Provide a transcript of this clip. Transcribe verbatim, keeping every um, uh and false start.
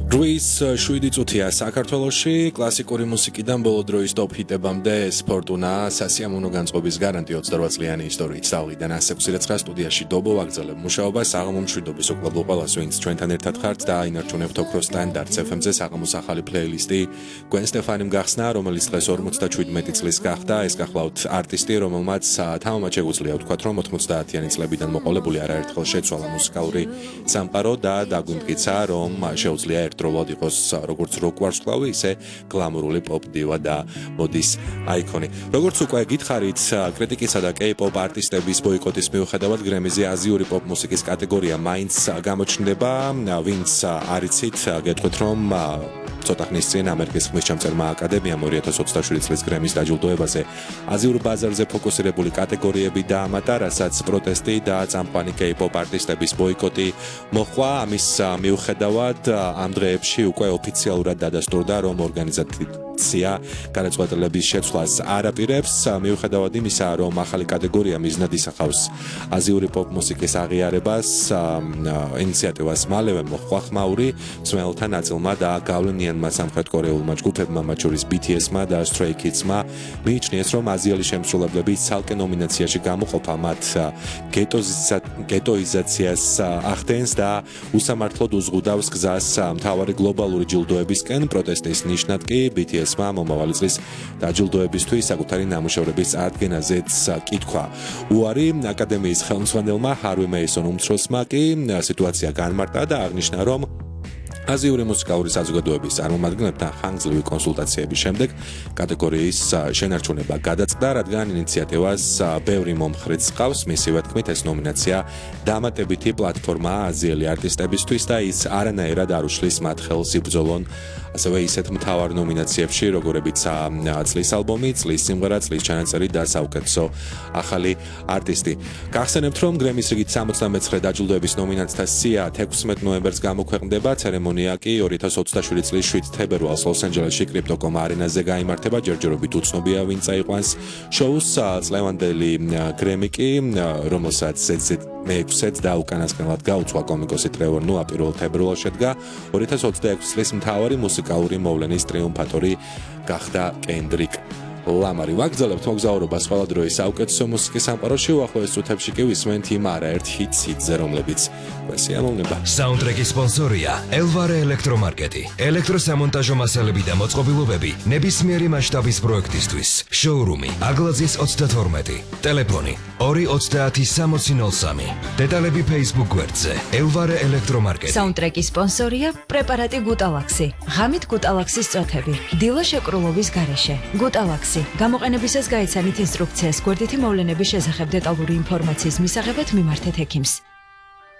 რუის შვიდი წუთია საქართველოში კლასიკური მუსიკიდან ბოლო დროის ტოპ ჰიტებამდე სფორტუნა სასიამოვნო განწყობის გარანტი ოცდაოთხ წლიანი ისტორიით სწავლიდან ასი ოცდაცხრა სტუდიაში დობო ვაგრძელებ მუშაობას საღამომშვიდობის უკლუბ ყველას ვინც ჩვენთან ერთად ხართ და ინარჩუნებთ ოქროს სტანდარტს ეფ ემ-ზე საღამოს ახალი პლეილისტი გვენ სტეფანიმ გახსნა რომელიც დღეს ორმოცდაშვიდმეტი წლის გახდა ეს გახლავთ არტისტი რომელმაც თამამად შეგვიძლია ვთქვათ რომ ოცდაათიანი წლებიდან მოყოლებული არაერთხელ შეცვალა მუსიკალური სამყარო და დაგვიმტკიცა რომ შეუძლია ერთდროულად იყოს როგორც როკ ვარსკვლავი, ისე გლამურული პოპ დივა და მოდის აიკონი. როგორც უკვე გითხარით, კრიტიკისა და კეი-პოპ არტისტების ბოიკოტის მიუხედავად გრემიზე აზიური პოპ მუსიკის კატეგორია მაინც გამოჩნდება, ვინც არიცით, გეტყვით რომ ცოტა ხნის წინ ამერიკის ხმისჩამწერმა აკადემიამ ორი ათას ოცდაშვიდი წლის გრემის დაჯილდოებაზე აზიურ ბაზარზე ფოკუსირებული კატეგორიები დაამატა, რასაც პროტესტი და წამყვანი კეი-პოპ არტისტების ბოიკოტი მოჰყვა. ამის მიუხედავად ამ დღეებში უკვე ოფიციალურად დადასტურდა, რომ ორგანიზაცია გადაწყვეტილების შეცვლას არ აპირებს, მიუხედავად იმისა, რომ ახალი კატეგორია მიზნად ისახავს აზიური პოპ მუსიკის აღიარებას, ინიციატივას მალევე მოჰყვა ხმაური მსმენელთა ნაწილმა და გავლენიანმა სამხრეთკორეულმა ჯგუფებმა, მათ შორის ბი თი ეს-მა და Stray Kids-მა მიიჩნიეს, რომ აზიელი შემსრულებლები ცალკე ნომინაციაში გამოყოფა მათ გეტოიზაციას ახდენს და უსამართლოდ უზღუდავს გზას მთავარი გლობალური ჯილდოებისკენ. პროტესტის ნიშნად კი ბი თი ეს-მა მომავალი წლის დაჯილდოებისთვის საკუთარი ნამუშევრების წარდგენაზეც კითხვა უარი. აკადემიის ხელმძღვანელმა ჰარვი მეისონ უმცროსმა კი სიტუაცია განმარტა და აღნიშნა, რომ აზიური მუსიკალური საზოგადოების წარმომადგენლებთან ხანგრძლივი კონსულტაციების შემდეგ კატეგორიის შენარჩუნება გადაწყდა, რადგან ინიციატივას ბევრი მომხრეც ჰყავს. მისივე თქმით, ეს ნომინაცია დამატებითი პლატფორმაა აზიელი არტისტებისთვის და ის არანაირად არ უშლის მათ ხელს იბრძოლონ ასევე ისეთ მთავარ ნომინაციებში, როგორებიცაა წლის ალბომი, წლის სიმღერა, წლის ჩანაწერი და საუკეთესო ახალი არტისტი. გახსენებთ, რომ გრემის რიგით სამოცდამეცხრე დაჯილდოების ნომინანტთა სია თექვსმეტ ნოემბერს გამოქვეყნდება. ცერემონია კი ორი ათას ოცდაშვიდი წლის შვიდ თებერვალს ლოს-ანჯელესში კრიპტოკომ არენაზე გაიმართება. ჯერჯერობით უცნობია, ვინ წაიყვანს შოუს. წლევანდელი გრემი კი, რომელსაც მეექვსედ და უკანასკნელად გაუცვა კომიკოსი ტრევორ ნოა პირველ თებერვალს შედგა, ორი ათას ოცდაექვსი წლის მთავარი მუსიკალური მოვლენის ტრიუმფატორი გახდა კენდრიკ ლამარი. ვაგრძელებთ მოგზაურობას ყველა დროის საუკეთესო მუსიკის სამყაროში. უახლოეს წუთებში კი ვისმენთ იმ არაერთ ჰიტს ჰიტზე, რომლებიც გვესიამოვნება. საუნდტრეკის სპონსორია ელვარე ელექტრომარკეტი. ელექტროსამონტაჟო მასალები და მოწყობილობები ნებისმიერი მასშტაბის პროექტისთვის. შოურუმი აგლაძის ოცდათორმეტი. ტელეფონი ორი ოცდაათი სამოცი ნოლ სამი. დეტალები Facebook გვერდზე ელვარე ელექტრომარკეტი. საუნდტრეკის სპონსორია პრეპარატი გუტალაქსი. ღამით გუტალაქსის წოთები. დილა შეკრულობის გარეშე. გუტალაქსი. გამოყენებისას გაიცანით ინსტრუქციას. გვერდითი მოვლენების შესახებ დეტალური ინფორმაციის მისაღებად მიმართეთ ექიმს.